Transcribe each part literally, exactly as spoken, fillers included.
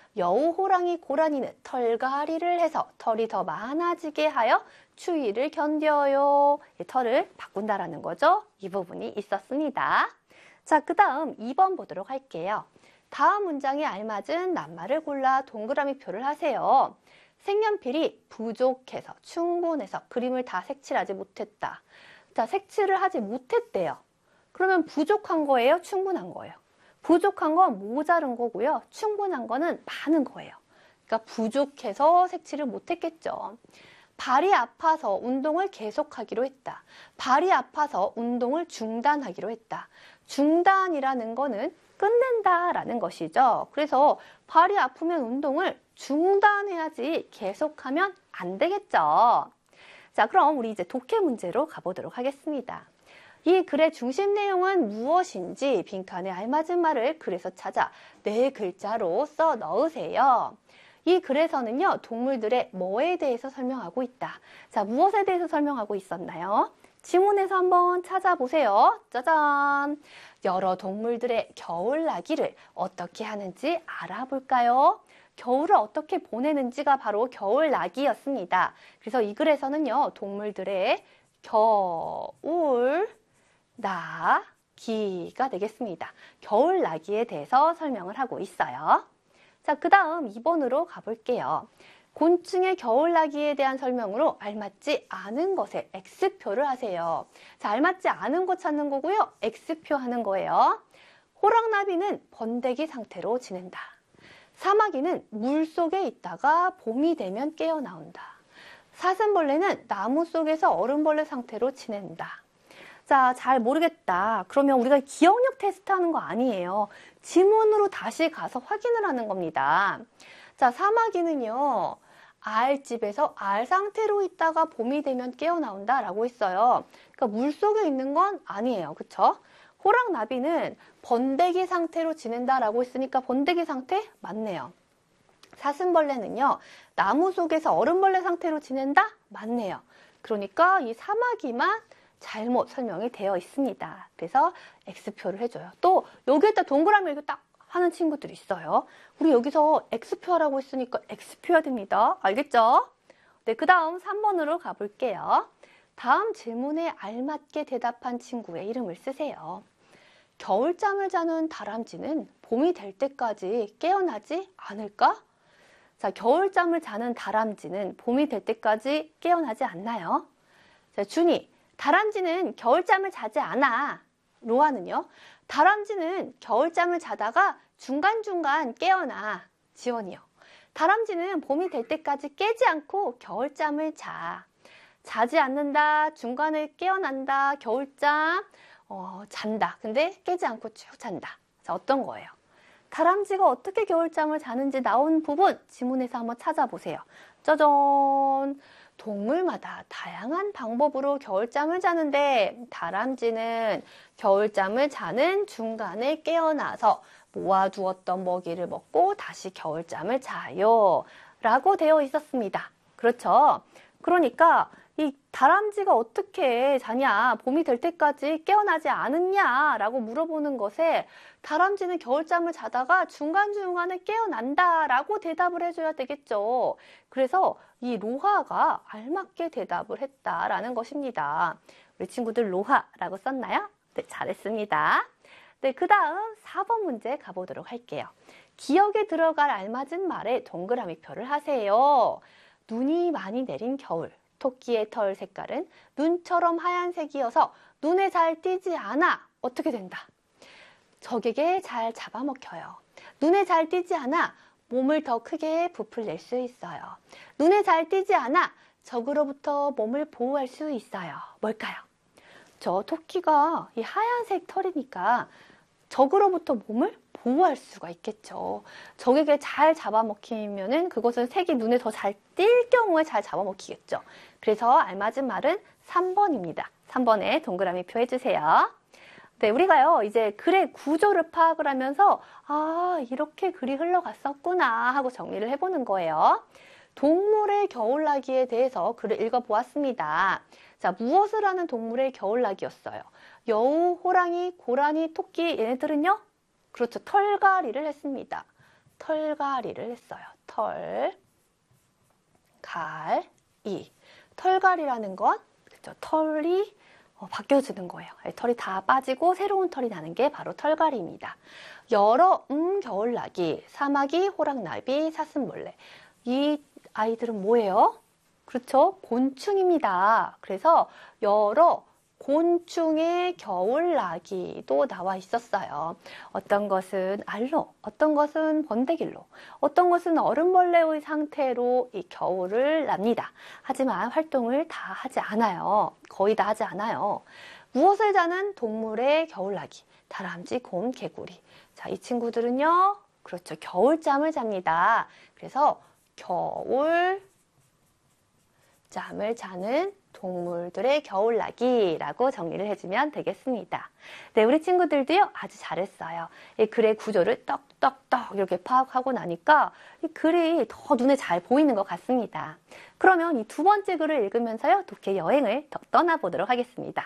여우, 호랑이, 고라니는 털갈이를 해서 털이 더 많아지게 하여 추위를 견뎌요. 털을 바꾼다라는 거죠. 이 부분이 있었습니다. 자, 그 다음 이 번 보도록 할게요. 다음 문장에 알맞은 낱말을 골라 동그라미 표를 하세요. 색연필이 부족해서, 충분해서 그림을 다 색칠하지 못했다. 자, 색칠을 하지 못했대요. 그러면 부족한 거예요? 충분한 거예요? 부족한 건 모자른 거고요. 충분한 거는 많은 거예요. 그러니까 부족해서 색칠을 못했겠죠. 발이 아파서 운동을 계속하기로 했다. 발이 아파서 운동을 중단하기로 했다. 중단이라는 거는 끝낸다라는 것이죠. 그래서 발이 아프면 운동을 중단해야지 계속하면 안 되겠죠. 자, 그럼 우리 이제 독해 문제로 가보도록 하겠습니다. 이 글의 중심 내용은 무엇인지 빈칸에 알맞은 말을 글에서 찾아 네 글자로 써 넣으세요. 이 글에서는요, 동물들의 뭐에 대해서 설명하고 있다. 자, 무엇에 대해서 설명하고 있었나요? 지문에서 한번 찾아보세요. 짜잔! 여러 동물들의 겨울나기를 어떻게 하는지 알아볼까요? 겨울을 어떻게 보내는지가 바로 겨울나기였습니다. 그래서 이 글에서는요, 동물들의 겨울나기가 되겠습니다. 겨울나기에 대해서 설명을 하고 있어요. 자, 그 다음 이 번으로 가볼게요. 곤충의 겨울나기에 대한 설명으로 알맞지 않은 것에 X표를 하세요. 자, 알맞지 않은 것 찾는 거고요. X표 하는 거예요. 호랑나비는 번데기 상태로 지낸다. 사마귀는 물속에 있다가 봄이 되면 깨어나온다. 사슴벌레는 나무 속에서 얼음벌레 상태로 지낸다. 자, 잘 모르겠다. 그러면 우리가 기억력 테스트 하는 거 아니에요. 지문으로 다시 가서 확인을 하는 겁니다. 자, 사마귀는요, 알집에서 알 상태로 있다가 봄이 되면 깨어나온다 라고 했어요. 그러니까 물속에 있는 건 아니에요. 그쵸? 호랑나비는 번데기 상태로 지낸다 라고 했으니까 번데기 상태 맞네요. 사슴벌레는요, 나무 속에서 얼음벌레 상태로 지낸다? 맞네요. 그러니까 이 사마귀만 잘못 설명이 되어 있습니다. 그래서 X표를 해줘요. 또 여기에다 동그라미 이렇게 딱 하는 친구들이 있어요. 우리 여기서 X표 하라고 했으니까 X표 해야 됩니다. 알겠죠? 네, 그 다음 삼 번으로 가볼게요. 다음 질문에 알맞게 대답한 친구의 이름을 쓰세요. 겨울잠을 자는 다람쥐는 봄이 될 때까지 깨어나지 않을까? 자, 겨울잠을 자는 다람쥐는 봄이 될 때까지 깨어나지 않나요? 자, 준이, 다람쥐는 겨울잠을 자지 않아. 로아는요, 다람쥐는 겨울잠을 자다가 중간중간 깨어나. 지원이요, 다람쥐는 봄이 될 때까지 깨지 않고 겨울잠을 자. 자지 않는다, 중간에 깨어난다, 겨울잠, 어, 잔다. 근데 깨지 않고 쭉 잔다. 자, 어떤 거예요? 다람쥐가 어떻게 겨울잠을 자는지 나온 부분 지문에서 한번 찾아보세요. 짜잔! 동물마다 다양한 방법으로 겨울잠을 자는데 다람쥐는 겨울잠을 자는 중간에 깨어나서 모아두었던 먹이를 먹고 다시 겨울잠을 자요 라고 되어 있었습니다. 그렇죠? 그러니까 이 다람쥐가 어떻게 자냐, 봄이 될 때까지 깨어나지 않았냐 라고 물어보는 것에 다람쥐는 겨울잠을 자다가 중간중간에 깨어난다 라고 대답을 해줘야 되겠죠. 그래서 이 로하가 알맞게 대답을 했다라는 것입니다. 우리 친구들 로하라고 썼나요? 네, 잘했습니다. 네, 그 다음 사 번 문제 가보도록 할게요. 기억에 들어갈 알맞은 말에 동그라미 표를 하세요. 눈이 많이 내린 겨울. 토끼의 털 색깔은 눈처럼 하얀색이어서 눈에 잘 띄지 않아. 어떻게 된다? 적에게 잘 잡아먹혀요. 눈에 잘 띄지 않아 몸을 더 크게 부풀릴 수 있어요. 눈에 잘 띄지 않아 적으로부터 몸을 보호할 수 있어요. 뭘까요? 저 토끼가 이 하얀색 털이니까 적으로부터 몸을 보호할 수가 있겠죠. 적에게 잘 잡아먹히면은 그것은 색이 눈에 더 잘 띌 경우에 잘 잡아먹히겠죠. 그래서 알맞은 말은 삼 번입니다. 삼 번에 동그라미 표 해주세요. 네, 우리가요, 이제 글의 구조를 파악을 하면서 아, 이렇게 글이 흘러갔었구나 하고 정리를 해보는 거예요. 동물의 겨울나기에 대해서 글을 읽어보았습니다. 자, 무엇을 하는 동물의 겨울나기였어요? 여우, 호랑이, 고라니, 토끼 얘네들은요? 그렇죠. 털갈이를 했습니다. 털갈이를 했어요. 털갈이. 털갈이라는 건 그쵸? 털이 어, 바뀌어지는 거예요. 털이 다 빠지고 새로운 털이 나는 게 바로 털갈이입니다. 여러 음 겨울나기, 사마귀, 호랑나비, 사슴벌레. 이 아이들은 뭐예요? 그렇죠? 곤충입니다. 그래서 여러 곤충의 겨울나기도 나와 있었어요. 어떤 것은 알로, 어떤 것은 번데길로, 어떤 것은 얼음벌레의 상태로 이 겨울을 납니다. 하지만 활동을 다 하지 않아요. 거의 다 하지 않아요. 무엇을 자는 동물의 겨울나기? 다람쥐, 곰, 개구리. 자, 이 친구들은요, 그렇죠. 겨울잠을 잡니다. 그래서 겨울 잠을 자는 동물들의 겨울나기라고 정리를 해주면 되겠습니다. 네, 우리 친구들도요, 아주 잘했어요. 이 글의 구조를 떡떡떡 이렇게 파악하고 나니까 이 글이 더 눈에 잘 보이는 것 같습니다. 그러면 이 두 번째 글을 읽으면서요, 독해 여행을 더 떠나보도록 하겠습니다.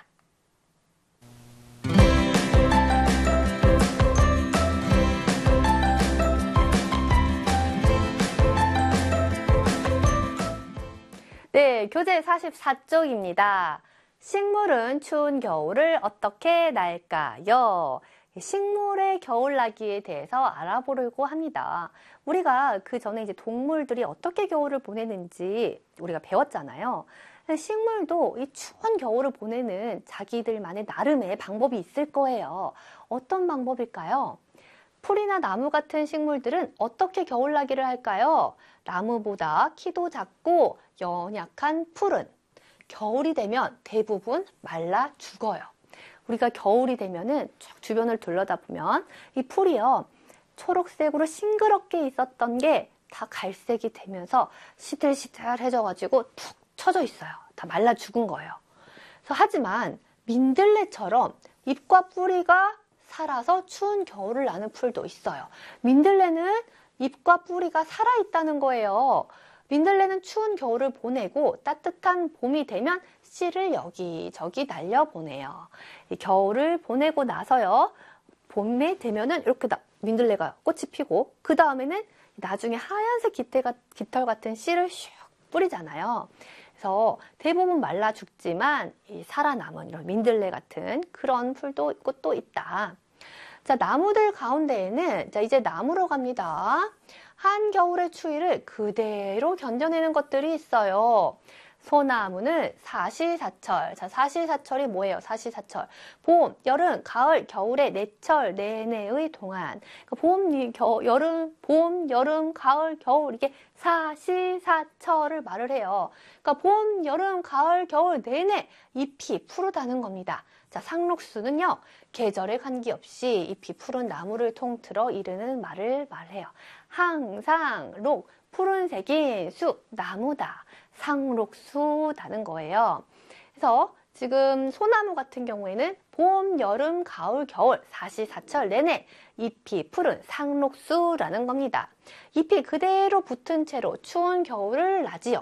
네, 교재 사십사 쪽입니다. 식물은 추운 겨울을 어떻게 날까요? 식물의 겨울나기에 대해서 알아보려고 합니다. 우리가 그 전에 이제 동물들이 어떻게 겨울을 보내는지 우리가 배웠잖아요. 식물도 이 추운 겨울을 보내는 자기들만의 나름의 방법이 있을 거예요. 어떤 방법일까요? 풀이나 나무 같은 식물들은 어떻게 겨울나기를 할까요? 나무보다 키도 작고 연약한 풀은 겨울이 되면 대부분 말라 죽어요. 우리가 겨울이 되면은 쭉 주변을 둘러다보면 이 풀이요, 초록색으로 싱그럽게 있었던 게 다 갈색이 되면서 시들시들해져가지고 툭 쳐져 있어요. 다 말라 죽은 거예요. 그래서 하지만 민들레처럼 잎과 뿌리가 살아서 추운 겨울을 나는 풀도 있어요. 민들레는 잎과 뿌리가 살아있다는 거예요. 민들레는 추운 겨울을 보내고 따뜻한 봄이 되면 씨를 여기저기 날려보내요. 이 겨울을 보내고 나서요, 봄이 되면은 이렇게 민들레가 꽃이 피고 그 다음에는 나중에 하얀색 깃털, 깃털 같은 씨를 슉 뿌리잖아요. 그래서 대부분 말라 죽지만 이 살아남은 이런 민들레 같은 그런 풀도 있고 또 있다. 자, 나무들 가운데에는, 자, 이제 나무로 갑니다. 한겨울의 추위를 그대로 견뎌내는 것들이 있어요. 소나무는 사시사철. 자, 사시사철이 뭐예요? 사시사철. 봄, 여름, 가을, 겨울의 내철 내내의 동안. 그러니까 봄, 겨, 여름, 봄, 여름, 가을, 겨울. 이게 사시사철을 말을 해요. 그러니까 봄, 여름, 가을, 겨울 내내 잎이 푸르다는 겁니다. 자, 상록수는요, 계절에 관계없이 잎이 푸른 나무를 통틀어 이르는 말을 말해요. 항상 록, 푸른색인 수, 나무다. 상록수다는 거예요. 그래서 지금 소나무 같은 경우에는 봄, 여름, 가을, 겨울, 사시사철 내내 잎이 푸른 상록수라는 겁니다. 잎이 그대로 붙은 채로 추운 겨울을 나지요.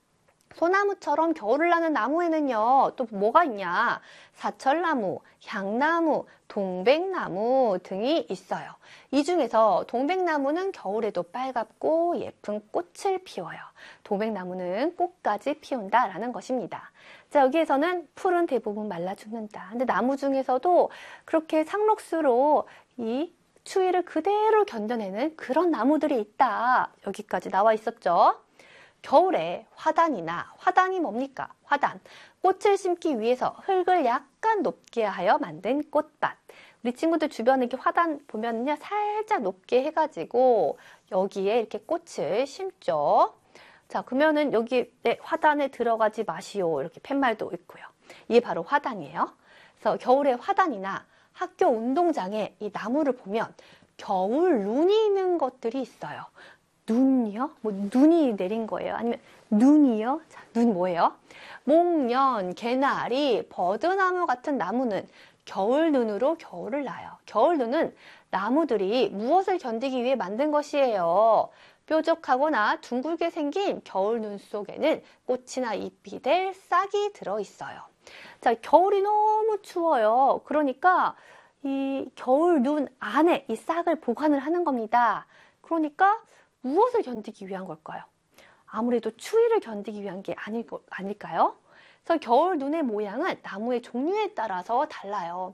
소나무처럼 겨울을 나는 나무에는요, 또 뭐가 있냐? 사철나무, 향나무, 동백나무 등이 있어요. 이 중에서 동백나무는 겨울에도 빨갛고 예쁜 꽃을 피워요. 동백나무는 꽃까지 피운다라는 것입니다. 자, 여기에서는 풀은 대부분 말라 죽는다. 근데 나무 중에서도 그렇게 상록수로 이 추위를 그대로 견뎌내는 그런 나무들이 있다. 여기까지 나와 있었죠. 겨울에 화단이나, 화단이 뭡니까? 화단. 꽃을 심기 위해서 흙을 약간 높게 하여 만든 꽃밭. 우리 친구들 주변에 이렇게 화단 보면요, 살짝 높게 해가지고 여기에 이렇게 꽃을 심죠. 자, 그러면은 여기 네, 화단에 들어가지 마시오. 이렇게 팻말도 있고요. 이게 바로 화단이에요. 그래서 겨울에 화단이나 학교 운동장에 이 나무를 보면 겨울 눈이 있는 것들이 있어요. 눈이요? 뭐 눈이 내린 거예요? 아니면 눈이요? 자, 눈 뭐예요? 목련, 개나리, 버드나무 같은 나무는 겨울 눈으로 겨울을 나요. 겨울 눈은 나무들이 무엇을 견디기 위해 만든 것이에요? 뾰족하거나 둥글게 생긴 겨울 눈 속에는 꽃이나 잎이 될 싹이 들어있어요. 자, 겨울이 너무 추워요. 그러니까 이 겨울 눈 안에 이 싹을 보관을 하는 겁니다. 그러니까 무엇을 견디기 위한 걸까요? 아무래도 추위를 견디기 위한 게 아닐, 아닐까요? 그래서 겨울 눈의 모양은 나무의 종류에 따라서 달라요.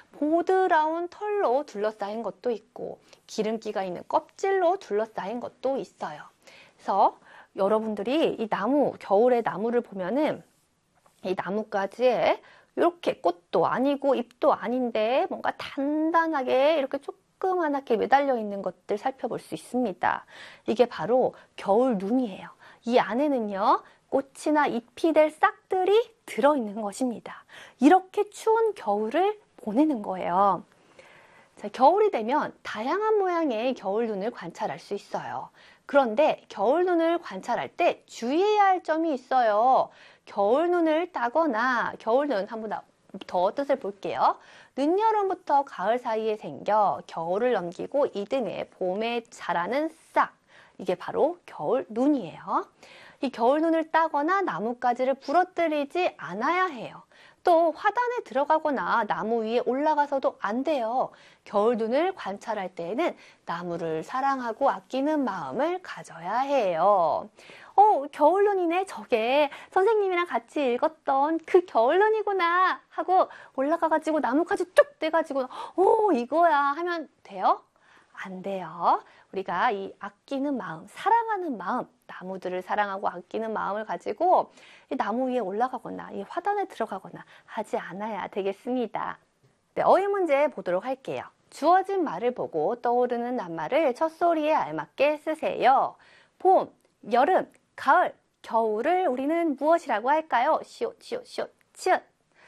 보드라운 털로 둘러싸인 것도 있고 기름기가 있는 껍질로 둘러싸인 것도 있어요. 그래서 여러분들이 이 나무, 겨울의 나무를 보면은 이 나뭇가지에 이렇게 꽃도 아니고 잎도 아닌데 뭔가 단단하게 이렇게 조그맣게 매달려 있는 것들 살펴볼 수 있습니다. 이게 바로 겨울 눈이에요. 이 안에는요, 꽃이나 잎이 될 싹들이 들어있는 것입니다. 이렇게 추운 겨울을 보내는 거예요. 자, 겨울이 되면 다양한 모양의 겨울 눈을 관찰할 수 있어요. 그런데 겨울 눈을 관찰할 때 주의해야 할 점이 있어요. 겨울 눈을 따거나 겨울 눈 한번 더 뜻을 볼게요. 늦여름부터 가을 사이에 생겨 겨울을 넘기고 이듬해 봄에 자라는 싹. 이게 바로 겨울 눈이에요. 이 겨울 눈을 따거나 나뭇가지를 부러뜨리지 않아야 해요. 또 화단에 들어가거나 나무 위에 올라가서도 안 돼요. 겨울 눈을 관찰할 때에는 나무를 사랑하고 아끼는 마음을 가져야 해요. 어, 겨울 눈이네. 저게 선생님이랑 같이 읽었던 그 겨울 눈이구나 하고 올라가가지고 나뭇가지 뚝 떼가지고 어, 이거야 하면 돼요? 안 돼요. 우리가 이 아끼는 마음, 사랑하는 마음, 나무들을 사랑하고 아끼는 마음을 가지고 이 나무 위에 올라가거나 이 화단에 들어가거나 하지 않아야 되겠습니다. 네, 어휘 문제 보도록 할게요. 주어진 말을 보고 떠오르는 낱말을 첫소리에 알맞게 쓰세요. 봄, 여름, 가을, 겨울을 우리는 무엇이라고 할까요? 시옷, 시옷, 시옷, 치읓.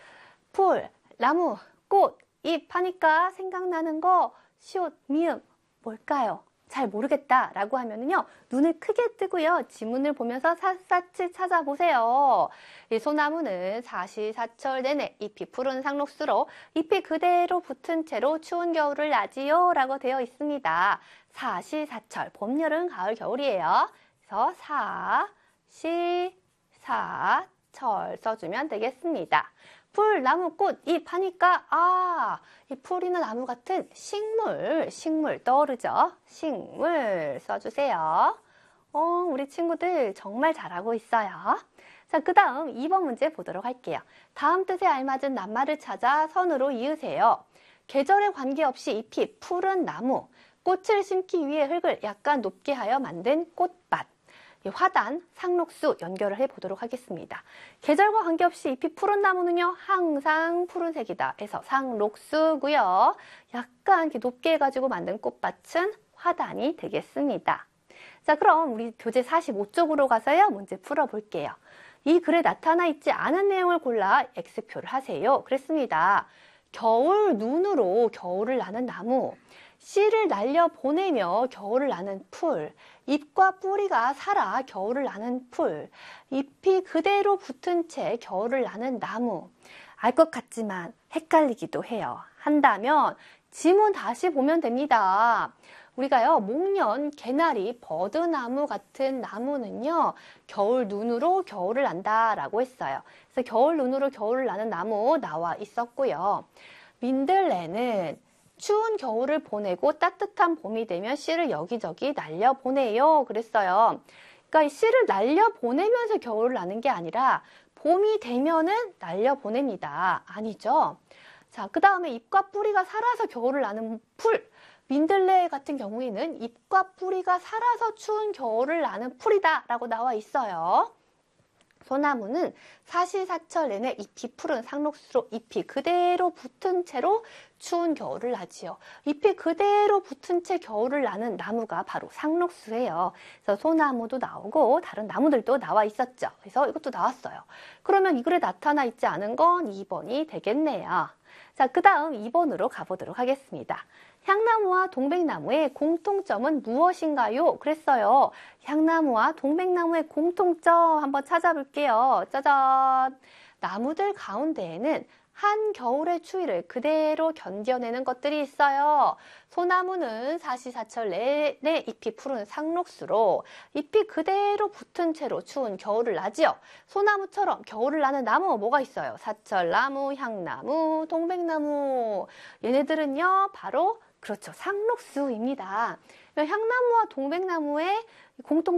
풀, 나무, 꽃, 잎 하니까 생각나는 거 시옷, 미음 뭘까요? 잘 모르겠다 라고 하면은요, 눈을 크게 뜨고요, 지문을 보면서 샅샅이 찾아보세요. 이 소나무는 사시사철 내내 잎이 푸른 상록수로 잎이 그대로 붙은 채로 추운 겨울을 나지요 라고 되어 있습니다. 사시사철, 봄, 여름, 가을, 겨울이에요. 그래서 사시사철 써주면 되겠습니다. 풀, 나무, 꽃, 잎 하니까 아, 이 풀이나 나무 같은 식물, 식물 떠오르죠? 식물 써주세요. 어, 우리 친구들 정말 잘하고 있어요. 자, 그 다음 이 번 문제 보도록 할게요. 다음 뜻에 알맞은 낱말을 찾아 선으로 이으세요. 계절에 관계없이 잎이 푸른 나무, 꽃을 심기 위해 흙을 약간 높게 하여 만든 꽃밭. 화단, 상록수 연결을 해보도록 하겠습니다. 계절과 관계없이 잎이 푸른 나무는요, 항상 푸른색이다. 해서 상록수고요. 약간 이렇게 높게 해가지고 만든 꽃밭은 화단이 되겠습니다. 자, 그럼 우리 교재 사십오 쪽으로 가서요, 문제 풀어볼게요. 이 글에 나타나 있지 않은 내용을 골라 X표를 하세요. 그랬습니다. 겨울 눈으로 겨울을 나는 나무, 씨를 날려보내며 겨울을 나는 풀, 잎과 뿌리가 살아 겨울을 나는 풀, 잎이 그대로 붙은 채 겨울을 나는 나무. 알 것 같지만 헷갈리기도 해요. 한다면 지문 다시 보면 됩니다. 우리가요, 목련, 개나리, 버드나무 같은 나무는요, 겨울 눈으로 겨울을 난다라고 했어요. 그래서 겨울 눈으로 겨울을 나는 나무 나와 있었고요. 민들레는 추운 겨울을 보내고 따뜻한 봄이 되면 씨를 여기저기 날려보내요. 그랬어요. 그러니까 이 씨를 날려보내면서 겨울을 나는 게 아니라 봄이 되면은 날려보냅니다. 아니죠? 자, 그 다음에 잎과 뿌리가 살아서 겨울을 나는 풀. 민들레 같은 경우에는 잎과 뿌리가 살아서 추운 겨울을 나는 풀이다 라고 나와 있어요. 소나무는 사시사철 내내 잎이 푸른 상록수로 잎이 그대로 붙은 채로 추운 겨울을 나지요. 잎이 그대로 붙은 채 겨울을 나는 나무가 바로 상록수예요. 그래서 소나무도 나오고 다른 나무들도 나와 있었죠. 그래서 이것도 나왔어요. 그러면 이 글에 나타나 있지 않은 건 이 번이 되겠네요. 자, 그 다음 이 번으로 가보도록 하겠습니다. 향나무와 동백나무의 공통점은 무엇인가요? 그랬어요. 향나무와 동백나무의 공통점 한번 찾아볼게요. 짜잔! 나무들 가운데에는 한겨울의 추위를 그대로 견뎌내는 것들이 있어요. 소나무는 사시사철 내내 잎이 푸른 상록수로 잎이 그대로 붙은 채로 추운 겨울을 나지요. 소나무처럼 겨울을 나는 나무 뭐가 있어요? 사철나무, 향나무, 동백나무. 얘네들은요, 바로 그렇죠. 상록수입니다. 향나무와 동백나무의 공통